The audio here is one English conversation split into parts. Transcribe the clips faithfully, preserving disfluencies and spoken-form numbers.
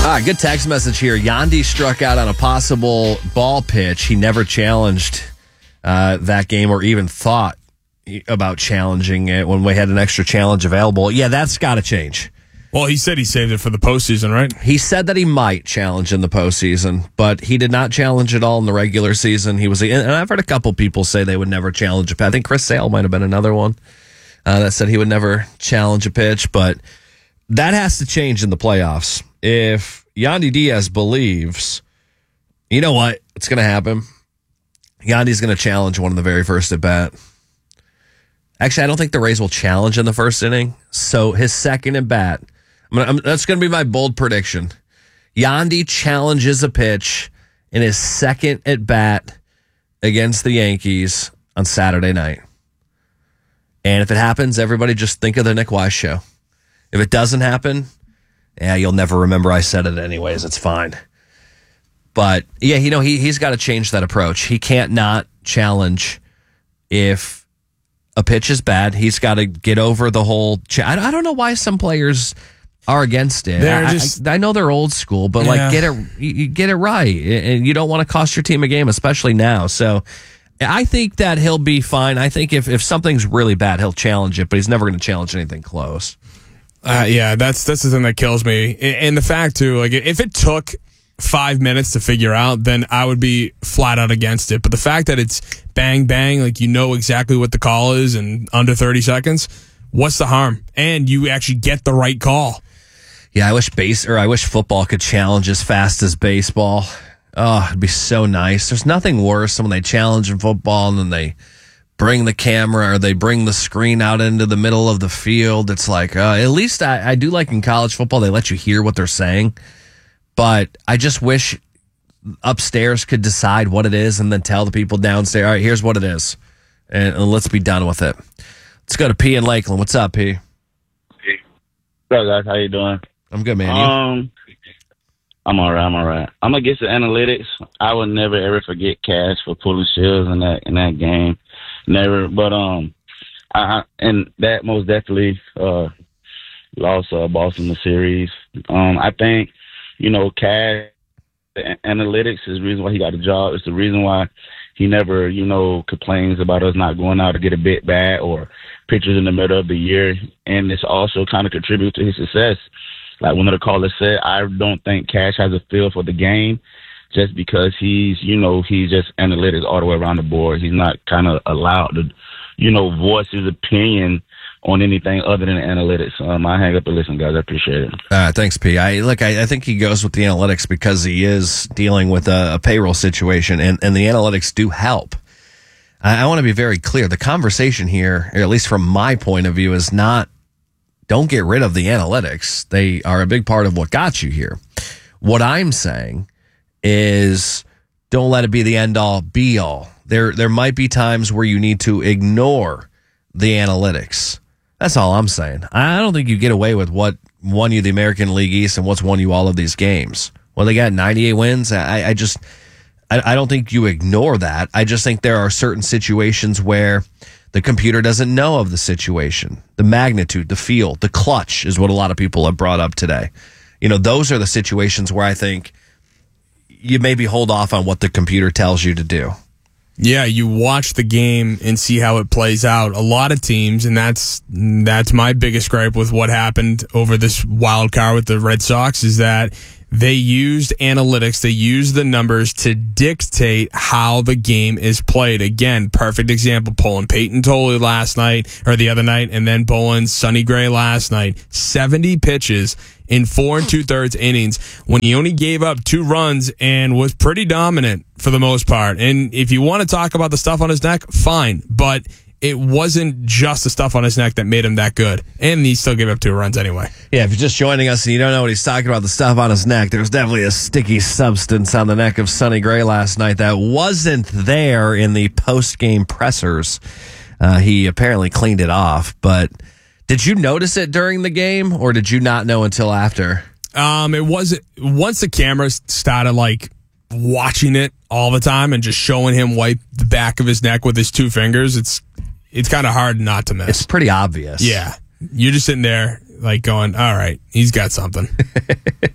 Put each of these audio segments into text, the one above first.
Ah, good text message here. Yandy struck out on a possible ball pitch. He never challenged uh, that game or even thought about challenging it when we had an extra challenge available. Yeah, that's got to change. Well, he said he saved it for the postseason, right? He said that he might challenge in the postseason, but he did not challenge at all in the regular season. He was, and I've heard a couple people say they would never challenge a pitch. I think Chris Sale might have been another one uh, that said he would never challenge a pitch, but that has to change in the playoffs. If Yandy Diaz believes, you know what, it's going to happen. Yandy's going to challenge one in the very first at bat. Actually, I don't think the Rays will challenge in the first inning. So his second at bat, I'm gonna, I'm, that's going to be my bold prediction. Yandy challenges a pitch in his second at bat against the Yankees on Saturday night. And if it happens, everybody just think of the Nick Wise show. If it doesn't happen, yeah, you'll never remember I said it anyways. It's fine. But, yeah, you know, he, he's got to change that approach. He can't not challenge if a pitch is bad. He's got to get over the whole... Ch- I, I don't know why some players are against it. I, just, I, I know they're old school, but, yeah. like, get it, you get it right. And you don't want to cost your team a game, especially now. So I think that he'll be fine. I think if, if something's really bad, he'll challenge it, but he's never going to challenge anything close. Uh, yeah, that's that's the thing that kills me. And the fact, too, like, if it took five minutes to figure out, then I would be flat out against it. But the fact that it's bang, bang, like you know exactly what the call is in under thirty seconds, what's the harm? And you actually get the right call. Yeah, I wish base or I wish football could challenge as fast as baseball. Oh, it'd be so nice. There's nothing worse than when they challenge in football and then they bring the camera or they bring the screen out into the middle of the field. It's like, uh, at least I, I do like in college football, they let you hear what they're saying. But I just wish upstairs could decide what it is and then tell the people downstairs, all right, here's what it is. And, and let's be done with it. Let's go to P in Lakeland. What's up, P? Hey. What's up, guys? How you doing? I'm good, man. You? Um, I'm all right. I'm all right. I'm against the analytics. I would never, ever forget Cash for pulling Shields in that in that game. Never. But, um, I, and that most definitely uh, lost uh, Boston the series. Um, I think, you know, Cash, analytics is the reason why he got a job. It's the reason why he never, you know, complains about us not going out to get a bit bat or pitchers in the middle of the year. And it's also kind of contributed to his success. Like one of the callers said, I don't think Cash has a feel for the game just because he's, you know, he's just analytics all the way around the board. He's not kind of allowed to, you know, voice his opinion on anything other than analytics. Um, I hang up and listen, guys. I appreciate it. Uh, thanks, P. I, look, I, I think he goes with the analytics because he is dealing with a, a payroll situation, and, and the analytics do help. I, I want to be very clear. The conversation here, or at least from my point of view, is not don't get rid of the analytics. They are a big part of what got you here. What I'm saying is don't let it be the end-all, be-all. There, there might be times where you need to ignore the analytics. That's all I'm saying. I don't think you get away with what won you the American League East and what's won you all of these games. Well, they got ninety-eight wins. I, I just, I, I don't think you ignore that. I just think there are certain situations where the computer doesn't know of the situation, the magnitude, the feel, the clutch is what a lot of people have brought up today. You know, those are the situations where I think you maybe hold off on what the computer tells you to do. Yeah, you watch the game and see how it plays out. A lot of teams, and that's that's my biggest gripe with what happened over this wild card with the Red Sox, is that they used analytics, they used the numbers to dictate how the game is played. Again, perfect example, pulling Peyton Tolley last night, or the other night, and then pulling Sonny Gray last night. seventy pitches in four and two-thirds innings when he only gave up two runs and was pretty dominant for the most part. And if you want to talk about the stuff on his neck, fine. But it wasn't just the stuff on his neck that made him that good. And he still gave up two runs anyway. Yeah, if you're just joining us and you don't know what he's talking about, the stuff on his neck, there's definitely a sticky substance on the neck of Sonny Gray last night that wasn't there in the post-game pressers. Uh, he apparently cleaned it off, but did you notice it during the game, or did you not know until after? Um, it wasn't once the cameras started like watching it all the time and just showing him wipe the back of his neck with his two fingers. It's it's kind of hard not to miss. It's pretty obvious. Yeah, you're just sitting there like going, "All right, he's got something." But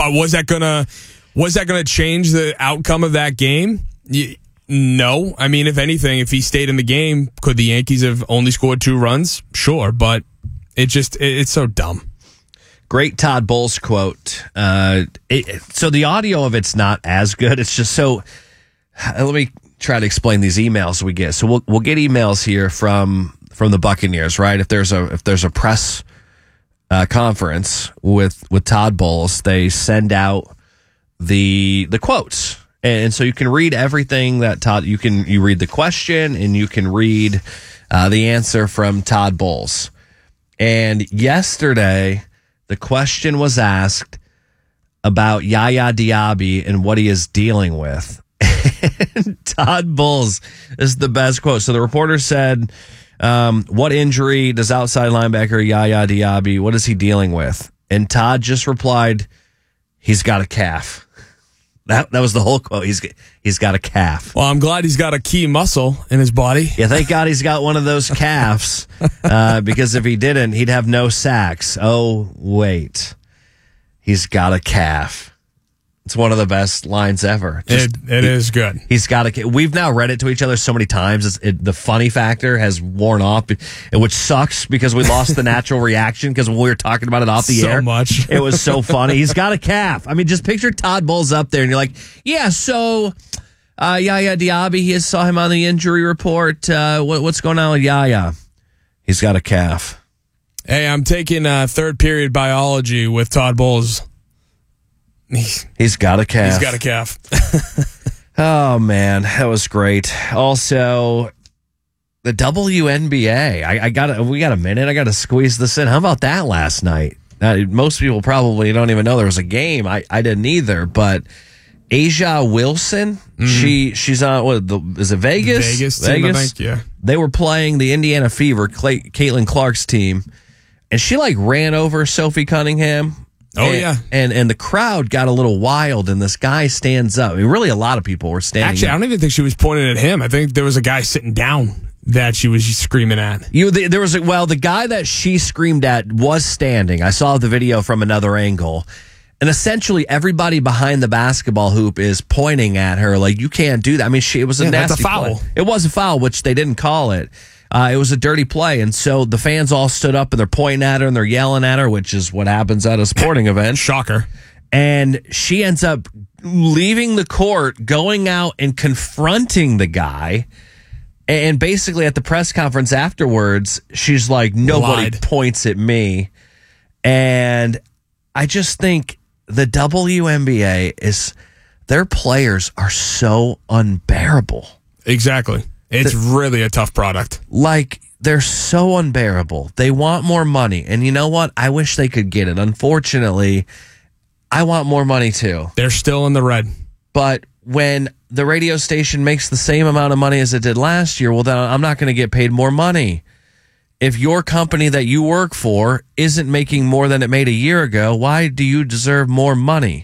Now, was that gonna was that gonna change the outcome of that game? Y- no. I mean, if anything, if he stayed in the game, could the Yankees have only scored two runs? Sure, but it just it, it's so dumb. Great Todd Bowles quote. Uh, it, so the audio of it's not as good. It's just so. Let me try to explain these emails we get. So we'll we'll get emails here from from the Buccaneers, right? If there's a if there's a press uh, conference with with Todd Bowles, they send out the the quotes, and so you can read everything that Todd. You can you read the question and you can read uh, the answer from Todd Bowles. And yesterday, the question was asked about Yaya Diaby and what he is dealing with. And Todd Bowles is the best quote. So the reporter said, um, what injury does outside linebacker Yaya Diaby, what is he dealing with? And Todd just replied, he's got a calf. That that was the whole quote. He's he's got a calf. Well, I'm glad he's got a key muscle in his body. Yeah, thank God he's got one of those calves, uh, because if he didn't, he'd have no sacks. Oh, wait. He's got a calf. It's one of the best lines ever. Just, it it he, is good. He's got a. We've now read it to each other so many times. It's, it, the funny factor has worn off, which sucks because we lost the natural reaction because when we were talking about it off the so air, much. It was so funny. He's got a calf. I mean, just picture Todd Bowles up there, and you're like, yeah. So, uh, Yaya Diaby, he saw him on the injury report. Uh, what, what's going on with Yaya? He's got a calf. Hey, I'm taking uh, third period biology with Todd Bowles. He's, he's got a calf. He's got a calf. Oh, man. That was great. Also, the W N B A. I, I got we got a minute. I got to squeeze this in. How about that last night? Uh, most people probably don't even know there was a game. I, I didn't either. But Asia Wilson, mm-hmm. she she's on, what, the, is it Vegas? Vegas, team, Vegas? I think, yeah. They were playing the Indiana Fever, Clay, Caitlin Clark's team. And she, like, ran over Sophie Cunningham. Oh, and, yeah. And and the crowd got a little wild, and this guy stands up. I mean, really, a lot of people were standing Actually, up. I don't even think she was pointing at him. I think there was a guy sitting down that she was screaming at. You, the, there was a, well, the guy that she screamed at was standing. I saw the video from another angle. And essentially, everybody behind the basketball hoop is pointing at her like, you can't do that. I mean, she, it was a yeah, nasty that's a foul. play. It was a foul, which they didn't call it. Uh, it was a dirty play, and so the fans all stood up and they're pointing at her and they're yelling at her, which is what happens at a sporting event. Shocker. And she ends up leaving the court, going out and confronting the guy. And basically at the press conference afterwards, she's like, nobody Lied. points at me. And I just think the W N B A is, their players are so unbearable. Exactly. It's the, really a tough product. Like, they're so unbearable. They want more money. And you know what? I wish they could get it. Unfortunately, I want more money too. They're still in the red. But when the radio station makes the same amount of money as it did last year, well, then I'm not going to get paid more money. If your company that you work for isn't making more than it made a year ago, why do you deserve more money?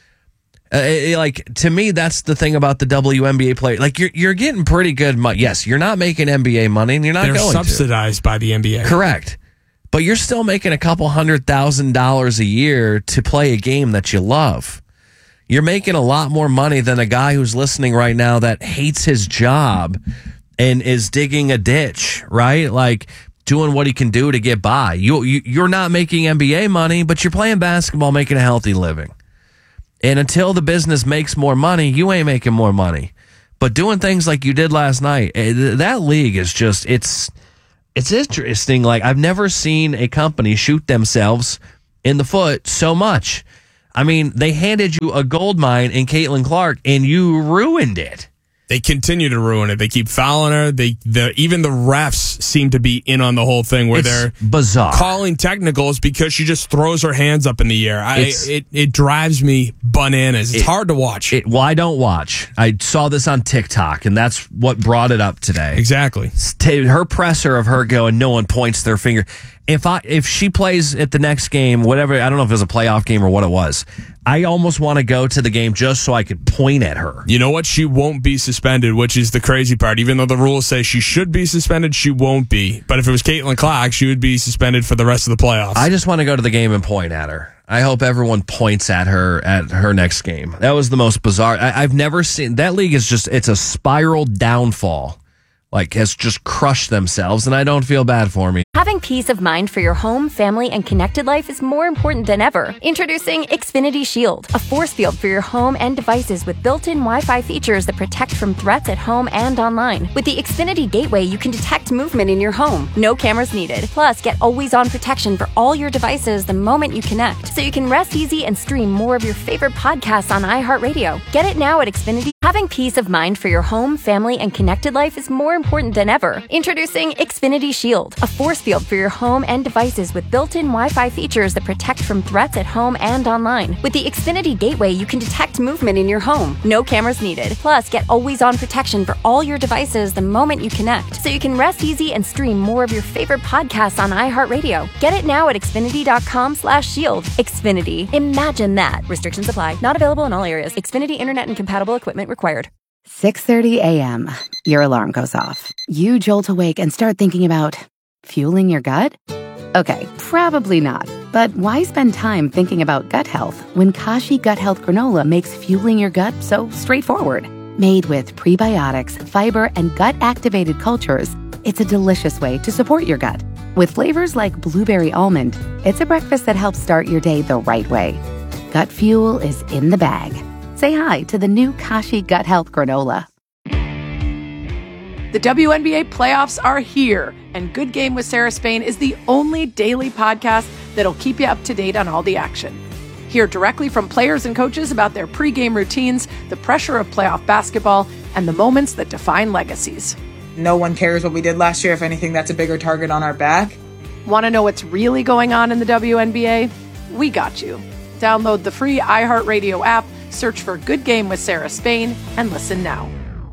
Uh, it, like, to me, that's the thing about the W N B A player. Like, you're you're getting pretty good money. Yes, you're not making N B A money, and you're not They're going subsidized to. by the N B A. Correct. But you're still making a couple hundred thousand dollars a year to play a game that you love. You're making a lot more money than a guy who's listening right now that hates his job and is digging a ditch, right? Like, doing what he can do to get by. You, you you're not making N B A money, but you're playing basketball, making a healthy living. And until the business makes more money, you ain't making more money. But doing things like you did last night, that league is just, it's it's interesting. Like, I've never seen a company shoot themselves in the foot so much. I mean, they handed you a gold mine in Caitlin Clark, and you ruined it. They continue to ruin it. They keep fouling her. They, the, even the refs seem to be in on the whole thing where it's they're bizarre. calling technicals because she just throws her hands up in the air. I, it it drives me bananas. It's it, hard to watch. It, well, I don't watch. I saw this on TikTok, and that's what brought it up today. Exactly. Her presser of her going, no one points their finger. If I if she plays at the next game, whatever, I don't know if it was a playoff game or what it was, I almost want to go to the game just so I could point at her. You know what? She won't be suspended, which is the crazy part. Even though the rules say she should be suspended, she won't be. But if it was Caitlin Clark, she would be suspended for the rest of the playoffs. I just want to go to the game and point at her. I hope everyone points at her at her next game. That was the most bizarre. I, I've never seen that league is just it's a spiral downfall. Like has just crushed themselves, and I don't feel bad for me. Having peace of mind for your home, family, and connected life is more important than ever. Introducing Xfinity Shield, a force field for your home and devices with built-in Wi-Fi features that protect from threats at home and online. With the Xfinity Gateway, you can detect movement in your home. No cameras needed. Plus, get always-on protection for all your devices the moment you connect, so you can rest easy and stream more of your favorite podcasts on iHeartRadio. Get it now at Xfinity. Having peace of mind for your home, family, and connected life is more important than ever. Introducing Xfinity Shield, a force field for your home and devices with built-in Wi-Fi features that protect from threats at home and online. With the Xfinity Gateway, you can detect movement in your home. No cameras needed. Plus, get always-on protection for all your devices the moment you connect, so you can rest easy and stream more of your favorite podcasts on iHeartRadio. Get it now at Xfinity.com slash shield. Xfinity. Imagine that. Restrictions apply. Not available in all areas. Xfinity Internet and compatible equipment required. six thirty a.m. Your alarm goes off. You jolt awake and start thinking about fueling your gut? Okay, probably not. But why spend time thinking about gut health when Kashi Gut Health Granola makes fueling your gut so straightforward? Made with prebiotics, fiber, and gut-activated cultures, it's a delicious way to support your gut. With flavors like blueberry almond, it's a breakfast that helps start your day the right way. Gut fuel is in the bag. Say hi to the new Kashi Gut Health Granola. The W N B A playoffs are here, and Good Game with Sarah Spain is the only daily podcast that'll keep you up to date on all the action. Hear directly from players and coaches about their pregame routines, the pressure of playoff basketball, and the moments that define legacies. No one cares what we did last year. If anything, that's a bigger target on our back. Want to know what's really going on in the W N B A? We got you. Download the free iHeartRadio app, search for Good Game with Sarah Spain, and listen now.